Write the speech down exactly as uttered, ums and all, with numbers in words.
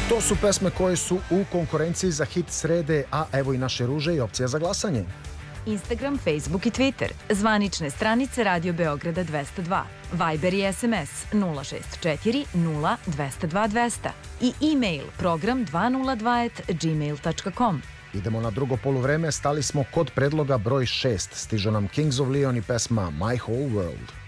To su pesme koje su u konkurenciji za hit srede, a evo i naše ruže i opcija za glasanje. Instagram, Facebook i Twitter. Zvanične stranice Radio Beograda dvesta dva. Viber i es em es nula šest četiri nula dvesta dva dvesta. I e-mail program dvesta dva at gmail tačka com. Idemo na drugo poluvreme, stali smo kod predloga broj šest. Stižu nam Kings of Leon i pesma My Whole World.